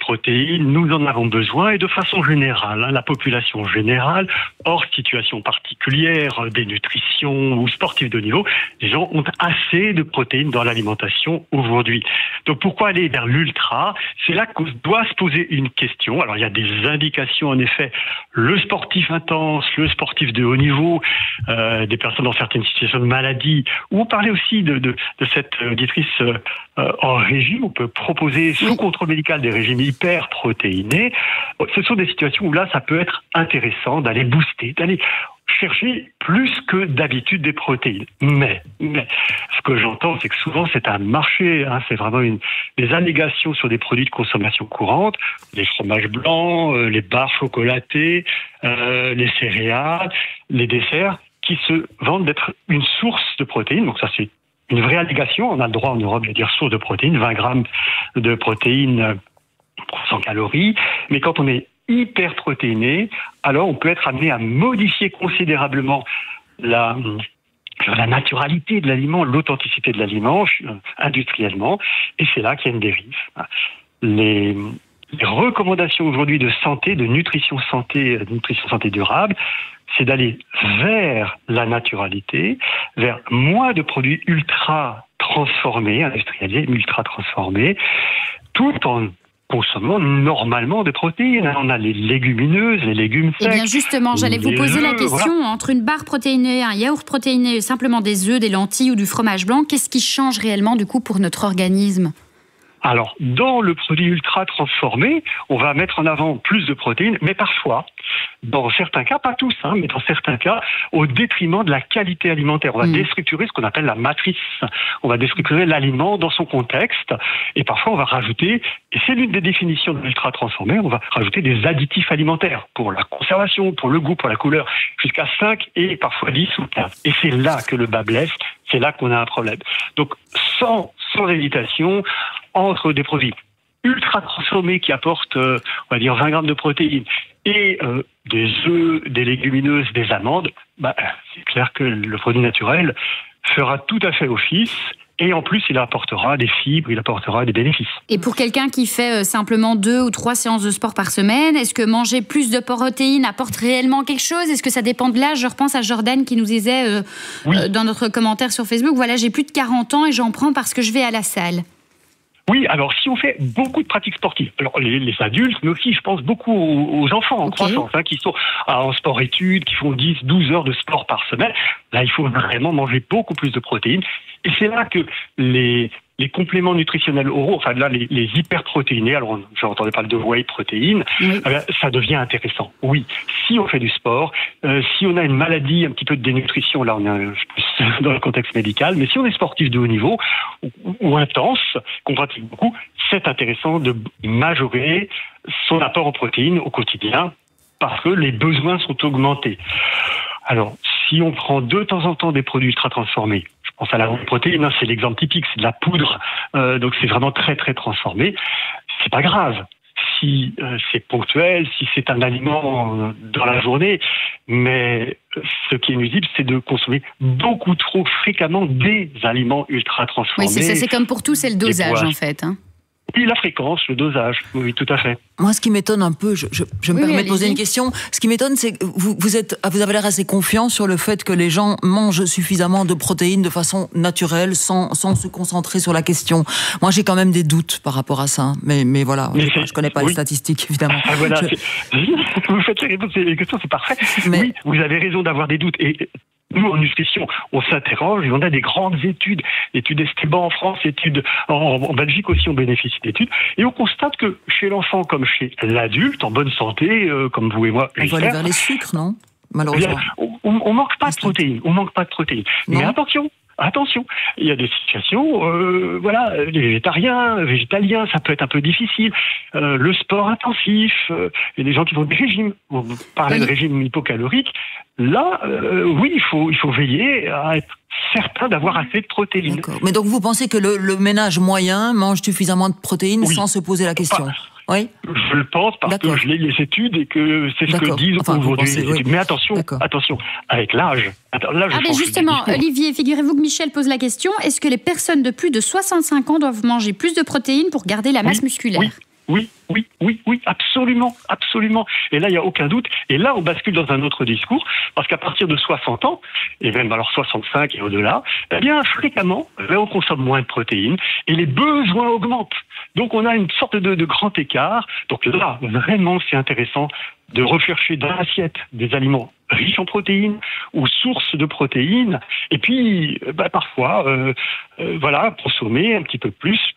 protéines, nous en avons besoin et de façon générale, la population générale, hors situation particulière, dénutrition ou sportifs de haut niveau, les gens ont assez de protéines dans l'alimentation aujourd'hui. Donc pourquoi aller vers l'ultra? C'est là qu'on doit se poser une question. Alors il y a des indications en effet, le sportif intense, le sportif de haut niveau, des personnes dans certaines situations de maladie, ou on parlait aussi de cette auditrice en régime, on peut proposer sous contrôle médical des régimes hyperprotéinés. Ce sont des situations où là, ça peut être intéressant d'aller booster, d'aller chercher plus que d'habitude des protéines. Mais ce que j'entends, c'est que souvent c'est un marché, c'est vraiment des allégations sur des produits de consommation courante, les fromages blancs, les barres chocolatées, les céréales, les desserts, qui se vendent d'être une source de protéines. Donc ça, c'est une vraie allégation. On a le droit en Europe de dire source de protéines, 20 grammes de protéines pour 100 calories. Mais quand on est hyperprotéiné, alors on peut être amené à modifier considérablement la naturalité de l'aliment, l'authenticité de l'aliment industriellement. Et c'est là qu'il y a une dérive. Les recommandations aujourd'hui de santé, de nutrition santé durable, c'est d'aller vers la naturalité, vers moins de produits ultra transformés, industrialisés, ultra transformés, tout en consommant normalement des protéines. On a les légumineuses, les légumes secs. Eh bien justement, j'allais vous poser la question, entre une barre protéinée, un yaourt protéiné, simplement des œufs, des lentilles ou du fromage blanc, qu'est-ce qui change réellement du coup pour notre organisme ? Alors, dans le produit ultra transformé, on va mettre en avant plus de protéines, mais parfois, dans certains cas, pas tous, mais dans certains cas, au détriment de la qualité alimentaire. On va déstructurer ce qu'on appelle la matrice. On va déstructurer l'aliment dans son contexte, et parfois on va rajouter, et c'est l'une des définitions de l'ultra transformé, on va rajouter des additifs alimentaires pour la conservation, pour le goût, pour la couleur, jusqu'à 5 et parfois 10 ou 15. Et c'est là que le bas blesse, c'est là qu'on a un problème. Donc, sans hésitation, entre des produits ultra transformés qui apportent, on va dire, 20 grammes de protéines et des œufs, des légumineuses, des amandes, c'est clair que le produit naturel fera tout à fait office. Et en plus, il apportera des fibres, il apportera des bénéfices. Et pour quelqu'un qui fait simplement 2 ou 3 séances de sport par semaine, est-ce que manger plus de protéines apporte réellement quelque chose ? Est-ce que ça dépend de l'âge ? Je repense à Jordan qui nous disait dans notre commentaire sur Facebook, voilà, j'ai plus de 40 ans et j'en prends parce que je vais à la salle. Oui, alors si on fait beaucoup de pratiques sportives, alors les adultes, mais aussi je pense beaucoup aux enfants en croissance, qui sont en sport-études, qui font 10-12 heures de sport par semaine, là il faut vraiment manger beaucoup plus de protéines. Et c'est là que les compléments nutritionnels oraux, enfin là les hyperprotéinés, alors j'entendais parler de whey protéines, ça devient intéressant. Oui, si on fait du sport, si on a une maladie, un petit peu de dénutrition, là on est plus dans le contexte médical, mais si on est sportif de haut niveau ou intense, qu'on pratique beaucoup, c'est intéressant de majorer son apport en protéines au quotidien parce que les besoins sont augmentés. Alors, si on prend de temps en temps des produits ultra transformés, je pense à la protéine, c'est l'exemple typique, c'est de la poudre, donc c'est vraiment très très transformé, c'est pas grave. Si c'est ponctuel, si c'est un aliment dans la journée, mais ce qui est nuisible, c'est de consommer beaucoup trop fréquemment des aliments ultra transformés. Oui, c'est comme pour tout, c'est le dosage en fait. Oui, la fréquence, le dosage, oui, tout à fait. Moi, ce qui m'étonne un peu, je me permets de poser une question, ce qui m'étonne, c'est que vous avez l'air assez confiant sur le fait que les gens mangent suffisamment de protéines de façon naturelle, sans se concentrer sur la question. Moi, j'ai quand même des doutes par rapport à ça, mais voilà, je connais pas les statistiques, évidemment. Voilà, vous faites les questions, c'est parfait. Mais oui, vous avez raison d'avoir des doutes. Et nous, en nutrition, on s'interroge et on a des grandes études Esteban en France, études en Belgique aussi, on bénéficie d'études. Et on constate que chez l'enfant comme chez l'adulte, en bonne santé, comme vous et moi, on va aller vers les sucres, non ? Malheureusement. On manque pas de protéines. Mais attention, il y a des situations, les végétaliens, ça peut être un peu difficile. Le sport intensif, il y a des gens qui font des régimes. On parlait de régime hypocalorique. Là, oui, il faut veiller à être certain d'avoir assez de protéines. D'accord. Mais donc vous pensez que le ménage moyen mange suffisamment de protéines sans se poser la question ? Oui. Je le pense parce que je lis les études et que c'est ce que disent aujourd'hui les études. Mais attention, avec l'âge. Mais justement, Olivier, figurez-vous que Michel pose la question, est-ce que les personnes de plus de 65 ans doivent manger plus de protéines pour garder la masse musculaire ? oui, absolument. Et là, il n'y a aucun doute. Et là, on bascule dans un autre discours, parce qu'à partir de 60 ans, et même alors 65 et au-delà, eh bien, fréquemment, on consomme moins de protéines et les besoins augmentent. Donc, on a une sorte de grand écart. Donc là, vraiment, c'est intéressant de rechercher dans l'assiette des aliments riches en protéines ou sources de protéines. Et puis, parfois, consommer un petit peu plus